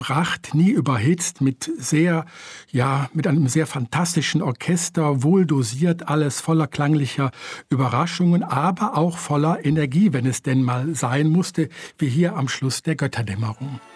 Pracht, nie überhitzt, mit einem sehr fantastischen Orchester, wohl dosiert, alles voller klanglicher Überraschungen, aber auch voller Energie, wenn es denn mal sein musste, wie hier am Schluss der Götterdämmerung.